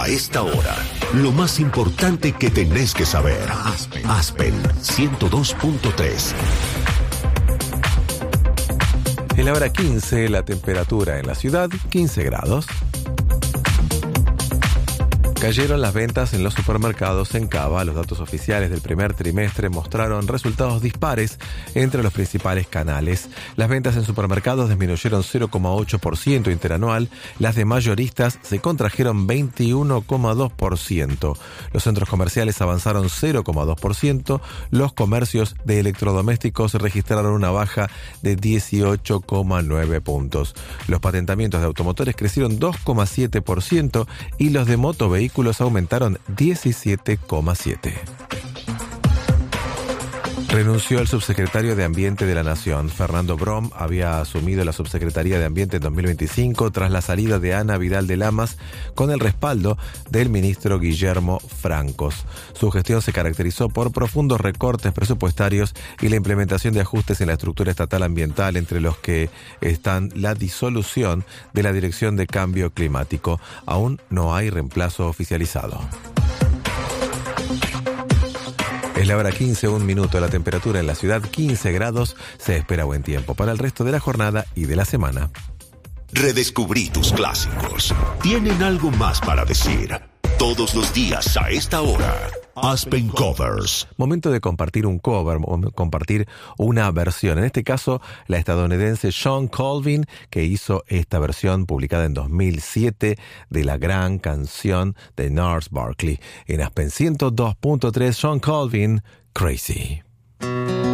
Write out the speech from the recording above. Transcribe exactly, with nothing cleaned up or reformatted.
esta hora, lo más importante que tenés que saber. Aspen, Aspen ciento dos punto tres. En la hora quince, la temperatura en la ciudad, quince grados. Cayeron las ventas en los supermercados en Cava. Los datos oficiales del primer trimestre mostraron resultados dispares entre los principales canales. Las ventas en supermercados disminuyeron cero coma ocho por ciento interanual. Las de mayoristas se contrajeron veintiuno coma dos por ciento. Los centros comerciales avanzaron cero coma dos por ciento. Los comercios de electrodomésticos registraron una baja de dieciocho coma nueve puntos. Los patentamientos de automotores crecieron dos coma siete por ciento y los de motovehículos aumentaron diecisiete coma siete por ciento. Renunció el subsecretario de Ambiente de la Nación. Fernando Brom había asumido la subsecretaría de Ambiente en dos mil veinticinco tras la salida de Ana Vidal de Lamas con el respaldo del ministro Guillermo Francos. Su gestión se caracterizó por profundos recortes presupuestarios y la implementación de ajustes en la estructura estatal ambiental, entre los que están la disolución de la Dirección de Cambio Climático. Aún no hay reemplazo oficializado. Es la hora quince, un minuto. La temperatura en la ciudad, quince grados. Se espera buen tiempo para el resto de la jornada y de la semana. Redescubrí tus clásicos. Tienen algo más para decir. Todos los días a esta hora. Aspen Covers. Momento de compartir un cover, compartir una versión. En este caso, la estadounidense Shawn Colvin, que hizo esta versión publicada en dos mil siete de la gran canción de Gnarls Barkley. En Aspen ciento dos punto tres, Shawn Colvin, Crazy.